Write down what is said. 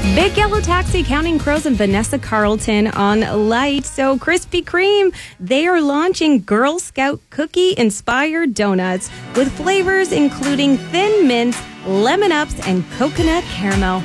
Big Yellow Taxi, Counting Crows, and Vanessa Carlton on Light. So Krispy Kreme, they are launching Girl Scout cookie-inspired donuts with flavors including Thin Mints, Lemon Ups, and Coconut Caramel.